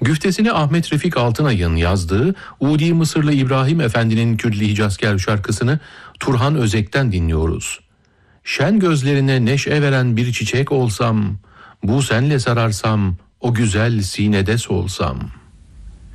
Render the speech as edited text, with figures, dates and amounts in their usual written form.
Güftesini Ahmet Refik Altınay'ın yazdığı Udi Mısırlı İbrahim Efendi'nin Külli Hicazkar şarkısını Turhan Özek'ten dinliyoruz. Şen gözlerine neşe veren bir çiçek olsam, bu senle sararsam, o güzel sinede solsam.